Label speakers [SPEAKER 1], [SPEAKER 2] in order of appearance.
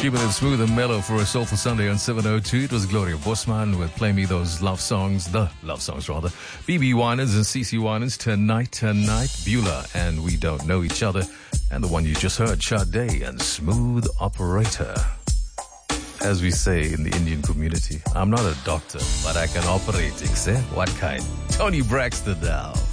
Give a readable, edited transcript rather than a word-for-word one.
[SPEAKER 1] Keeping it smooth and mellow for a soulful Sunday on 702. It was Gloria Bosman with Play Me Those Love Songs, the love songs rather. BB Winans and CC Winans, Tonight, Beulah and We Don't Know Each Other. And the one you just heard, Sade and Smooth Operator. As we say in the Indian community, I'm not a doctor, but I can operate, eh? What kind? Tony Braxton now.